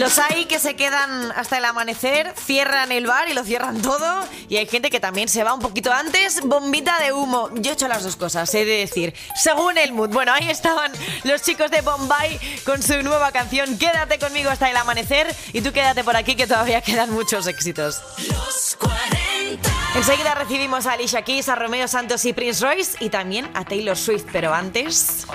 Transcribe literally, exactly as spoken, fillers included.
Los hay que se quedan hasta el amanecer, cierran el bar y lo cierran todo. Y hay gente que también se va un poquito antes, bombita de humo. Yo he hecho las dos cosas, he de decir, según el mood. Bueno, ahí estaban los chicos de Bombay con su nueva canción Quédate conmigo hasta el amanecer. Y tú quédate por aquí que todavía quedan muchos éxitos. Los cuarenta. Enseguida recibimos a Alicia Keys, a Romeo Santos y Prince Royce y también a Taylor Swift. Pero antes...